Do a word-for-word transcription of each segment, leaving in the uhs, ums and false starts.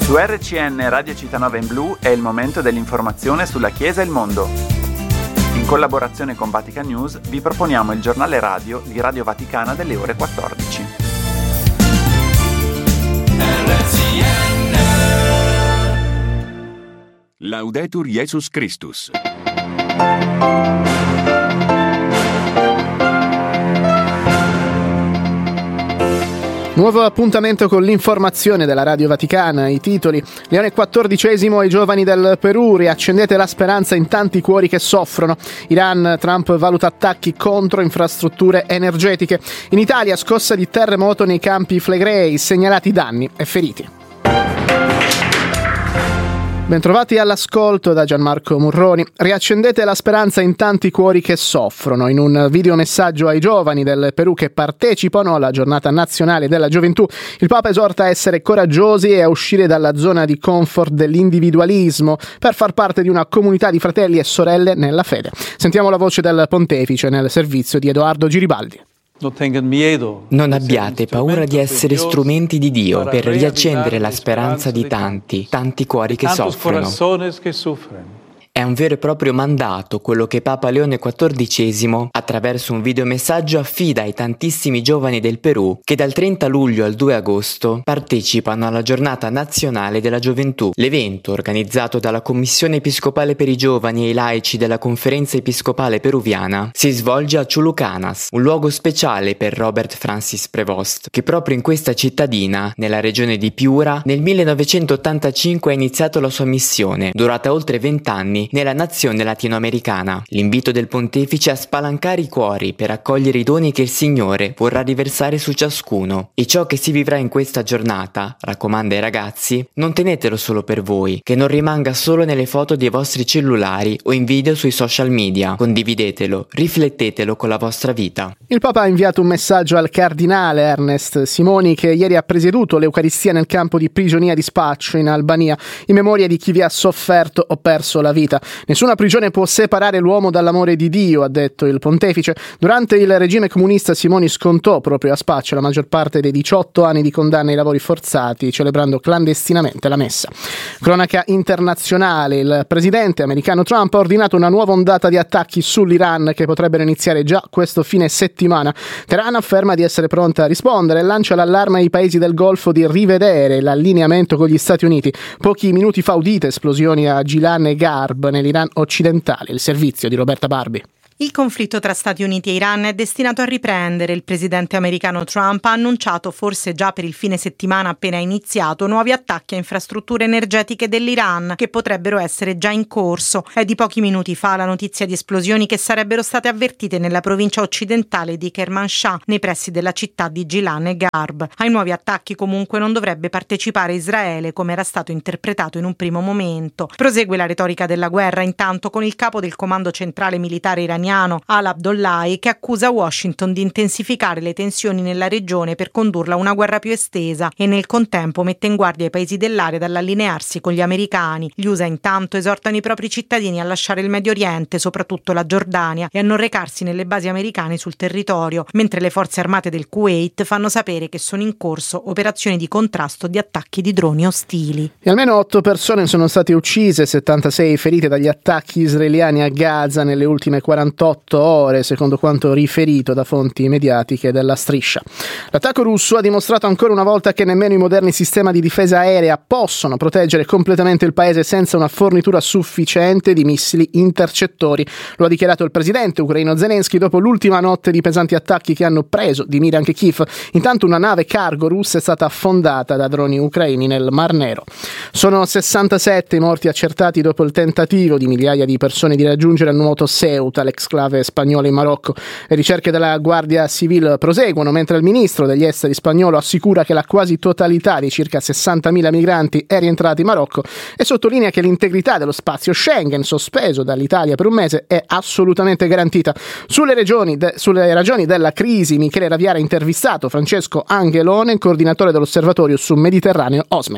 Su R C N Radio Città in Blu è il momento dell'informazione sulla Chiesa e il mondo. In collaborazione con Vatican News vi proponiamo il giornale radio di Radio Vaticana delle ore quattordici. R C N Laudetur Jesus Christus. Nuovo appuntamento con l'informazione della Radio Vaticana, i titoli. Leone quattordicesimo ai giovani del Perù, riaccendete la speranza in tanti cuori che soffrono. Iran, Trump valuta attacchi contro infrastrutture energetiche. In Italia, scossa di terremoto nei campi Flegrei, segnalati danni e feriti. Bentrovati all'ascolto da Gianmarco Murroni. Riaccendete la speranza in tanti cuori che soffrono. In un videomessaggio ai giovani del Perù che partecipano alla giornata nazionale della gioventù, il Papa esorta a essere coraggiosi e a uscire dalla zona di comfort dell'individualismo per far parte di una comunità di fratelli e sorelle nella fede. Sentiamo la voce del Pontefice nel servizio di Edoardo Giribaldi. Non abbiate paura di essere strumenti di Dio per riaccendere la speranza di tanti, tanti cuori che soffrono. È un vero e proprio mandato quello che Papa Leone quattordicesimo, attraverso un videomessaggio, affida ai tantissimi giovani del Perù che dal trenta luglio al due agosto partecipano alla giornata nazionale della gioventù. L'evento, organizzato dalla Commissione Episcopale per i Giovani e i Laici della Conferenza Episcopale Peruviana, si svolge a Chulucanas, un luogo speciale per Robert Francis Prevost, che proprio in questa cittadina, nella regione di Piura, nel millenovecentottantacinque ha iniziato la sua missione, durata oltre vent'anni, nella nazione latinoamericana. L'invito del Pontefice a spalancare i cuori per accogliere i doni che il Signore vorrà riversare su ciascuno. E ciò che si vivrà in questa giornata, raccomanda ai ragazzi, non tenetelo solo per voi, che non rimanga solo nelle foto dei vostri cellulari o in video sui social media. Condividetelo, riflettetelo con la vostra vita. Il Papa ha inviato un messaggio al cardinale Ernest Simoni, che ieri ha presieduto l'Eucaristia nel campo di prigionia di Spaccio in Albania, in memoria di chi vi ha sofferto o perso la vita. Nessuna prigione può separare l'uomo dall'amore di Dio, ha detto il Pontefice. Durante il regime comunista Simoni scontò proprio a Spaccio la maggior parte dei diciotto anni di condanna ai lavori forzati, celebrando clandestinamente la messa. Cronaca internazionale: il presidente americano Trump ha ordinato una nuova ondata di attacchi sull'Iran che potrebbero iniziare già questo fine settimana. Teheran afferma di essere pronta a rispondere e lancia l'allarme ai paesi del Golfo di rivedere l'allineamento con gli Stati Uniti. Pochi minuti fa udite esplosioni a Gilan e Garb nell'Iran occidentale. Il servizio di Roberta Barbi. Il conflitto tra Stati Uniti e Iran è destinato a riprendere. Il presidente americano Trump ha annunciato, forse già per il fine settimana appena iniziato, nuovi attacchi a infrastrutture energetiche dell'Iran che potrebbero essere già in corso. È di pochi minuti fa la notizia di esplosioni che sarebbero state avvertite nella provincia occidentale di Kermanshah, nei pressi della città di Gilan e Garb. Ai nuovi attacchi comunque non dovrebbe partecipare Israele, come era stato interpretato in un primo momento. Prosegue la retorica della guerra intanto con il capo del comando centrale militare iraniano Al Abdollahi, che accusa Washington di intensificare le tensioni nella regione per condurla a una guerra più estesa e nel contempo mette in guardia i paesi dell'area dall'allinearsi con gli americani. Gli U S A intanto esortano i propri cittadini a lasciare il Medio Oriente, soprattutto la Giordania, e a non recarsi nelle basi americane sul territorio, mentre le forze armate del Kuwait fanno sapere che sono in corso operazioni di contrasto di attacchi di droni ostili. E almeno otto persone sono state uccise, settantasei ferite dagli attacchi israeliani a Gaza nelle ultime quarantotto ore, secondo quanto riferito da fonti mediatiche della Striscia. L'attacco russo ha dimostrato ancora una volta che nemmeno i moderni sistemi di difesa aerea possono proteggere completamente il paese senza una fornitura sufficiente di missili intercettori. Lo ha dichiarato il presidente ucraino Zelensky dopo l'ultima notte di pesanti attacchi che hanno preso di mira anche Kiev. Intanto una nave cargo russa è stata affondata da droni ucraini nel Mar Nero. Sono sessantasette i morti accertati dopo il tentativo di migliaia di persone di raggiungere il nuoto Ceuta, l'exclave spagnola in Marocco. Le ricerche della Guardia Civile proseguono, mentre il ministro degli esteri spagnolo assicura che la quasi totalità dei circa sessantamila migranti è rientrata in Marocco e sottolinea che l'integrità dello spazio Schengen, sospeso dall'Italia per un mese, è assolutamente garantita. Sulle, regioni de- sulle ragioni della crisi, Michele Raviara ha intervistato Francesco Angelone, coordinatore dell'osservatorio sul Mediterraneo OSMED.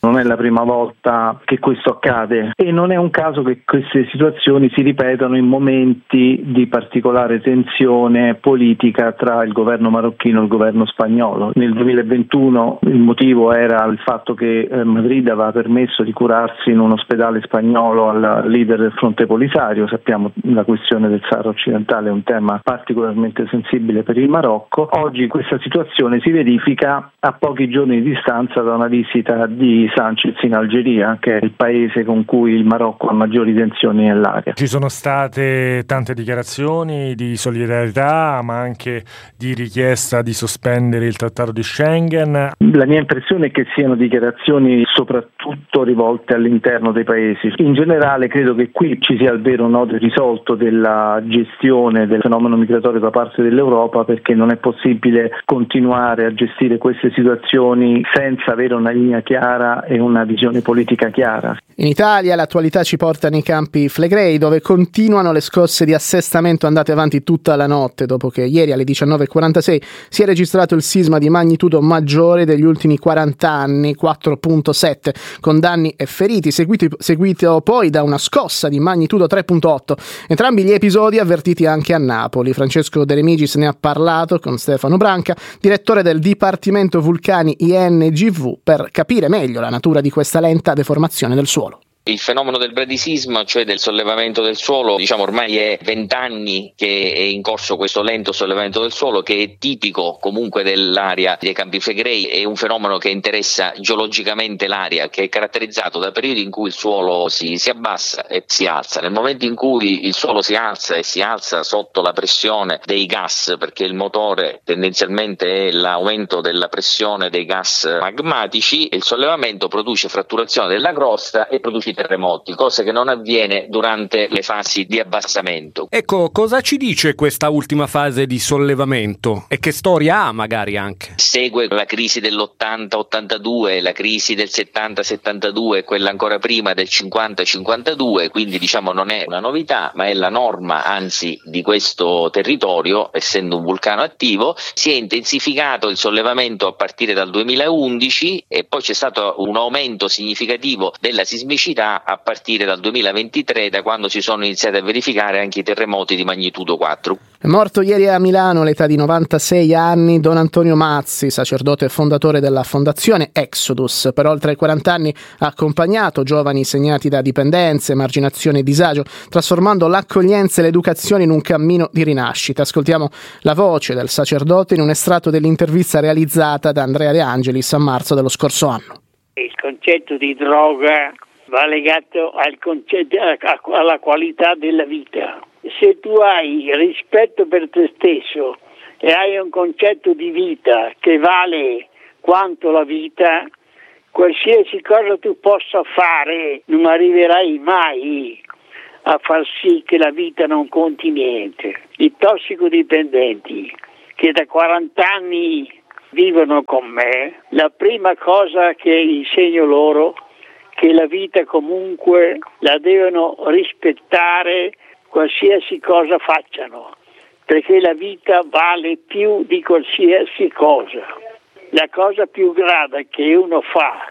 Non è la prima volta che questo accade e non è un caso che queste situazioni si ripetano in momenti di particolare tensione politica tra il governo marocchino e il governo spagnolo. Nel duemilaventuno il motivo era il fatto che Madrid aveva permesso di curarsi in un ospedale spagnolo al leader del Fronte Polisario. Sappiamo che la questione del Sahara occidentale è un tema particolarmente sensibile per il Marocco. Oggi questa situazione si verifica a pochi giorni di distanza da una visita di Sanchez in Algeria, che è il paese con cui il Marocco ha maggiori tensioni nell'area. Ci sono state tante dichiarazioni di solidarietà, ma anche di richiesta di sospendere il trattato di Schengen. La mia impressione è che siano dichiarazioni soprattutto rivolte all'interno dei paesi. In generale credo che qui ci sia il vero nodo risolto della gestione del fenomeno migratorio da parte dell'Europa, perché non è possibile continuare a gestire queste situazioni senza avere una linea chiara e una visione politica chiara. In Italia l'attualità ci porta nei campi Flegrei, dove continuano le scosse di assestamento andate avanti tutta la notte, dopo che ieri alle diciannove e quarantasei si è registrato il sisma di magnitudo maggiore degli ultimi quaranta anni, quattro virgola sette, con danni e feriti, seguito, seguito poi da una scossa di magnitudo tre virgola otto. Entrambi gli episodi avvertiti anche a Napoli. Francesco De Remigis ne ha parlato con Stefano Branca, direttore del Dipartimento Vulcani I N G V, per capire meglio la natura di questa lenta deformazione del suolo. Il fenomeno del bradisismo, cioè del sollevamento del suolo, diciamo ormai è vent'anni che è in corso questo lento sollevamento del suolo, che è tipico comunque dell'area dei Campi Flegrei. È un fenomeno che interessa geologicamente l'area, che è caratterizzato da periodi in cui il suolo si, si abbassa e si alza. Nel momento in cui il suolo si alza e si alza sotto la pressione dei gas, perché il motore tendenzialmente è l'aumento della pressione dei gas magmatici, il sollevamento produce fratturazione della crosta e produce terremoti, cosa che non avviene durante le fasi di abbassamento. Ecco, cosa ci dice questa ultima fase di sollevamento e che storia ha magari anche? Segue la crisi dell'ottanta ottantadue, la crisi del settanta settantadue, quella ancora prima del cinquanta cinquantadue, quindi diciamo non è una novità, ma è la norma anzi di questo territorio, essendo un vulcano attivo. Si è intensificato il sollevamento a partire dal duemilaundici e poi c'è stato un aumento significativo della sismicità a partire dal duemilaventitré, da quando si sono iniziati a verificare anche i terremoti di magnitudo quattro. È morto ieri a Milano all'età di novantasei anni Don Antonio Mazzi, sacerdote e fondatore della fondazione Exodus. Per oltre quaranta anni ha accompagnato giovani segnati da dipendenze, emarginazione e disagio, trasformando l'accoglienza e l'educazione in un cammino di rinascita. Ascoltiamo la voce del sacerdote in un estratto dell'intervista realizzata da Andrea De Angelis a marzo dello scorso anno. Il concetto di droga va legato al concetto, alla qualità della vita. Se tu hai rispetto per te stesso e hai un concetto di vita che vale quanto la vita, qualsiasi cosa tu possa fare non arriverai mai a far sì che la vita non conti niente. I tossicodipendenti che da quaranta anni vivono con me, la prima cosa che insegno loro che la vita comunque la devono rispettare qualsiasi cosa facciano, perché la vita vale più di qualsiasi cosa. La cosa più grave che uno fa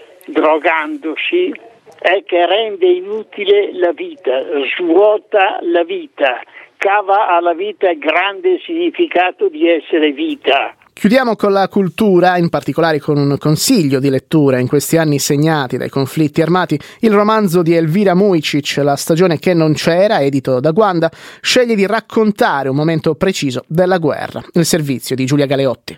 drogandosi è che rende inutile la vita, svuota la vita, cava alla vita il grande significato di essere vita. Chiudiamo con la cultura, in particolare con un consiglio di lettura in questi anni segnati dai conflitti armati. Il romanzo di Elvira Mujicic, La stagione che non c'era, edito da Guanda, sceglie di raccontare un momento preciso della guerra. Il servizio di Giulia Galeotti.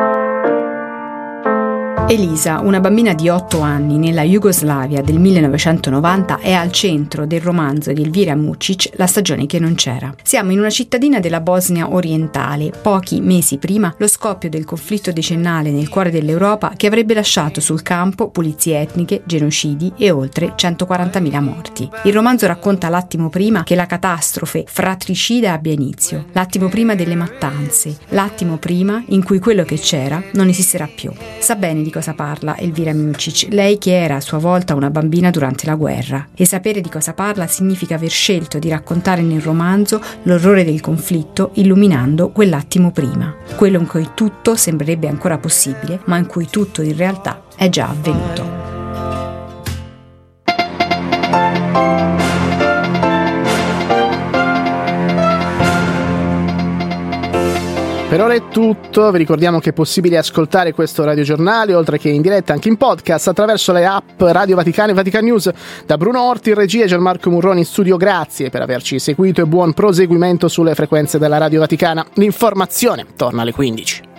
Elisa, una bambina di otto anni nella Jugoslavia del millenovecentonovanta, è al centro del romanzo di Elvira Mujicic, La stagione che non c'era. Siamo in una cittadina della Bosnia orientale, pochi mesi prima lo scoppio del conflitto decennale nel cuore dell'Europa che avrebbe lasciato sul campo pulizie etniche, genocidi e oltre centoquarantamila morti. Il romanzo racconta l'attimo prima che la catastrofe fratricida abbia inizio, l'attimo prima delle mattanze, l'attimo prima in cui quello che c'era non esisterà più. Sa bene di cosa parla Elvira Mujicic, lei che era a sua volta una bambina durante la guerra, e sapere di cosa parla significa aver scelto di raccontare nel romanzo l'orrore del conflitto illuminando quell'attimo prima, quello in cui tutto sembrerebbe ancora possibile ma in cui tutto in realtà è già avvenuto. Per ora è tutto, vi ricordiamo che è possibile ascoltare questo radiogiornale, oltre che in diretta anche in podcast, attraverso le app Radio Vaticana e Vatican News. Da Bruno Orti in regia e Gianmarco Murroni in studio, grazie per averci seguito e buon proseguimento sulle frequenze della Radio Vaticana. L'informazione torna alle quindici.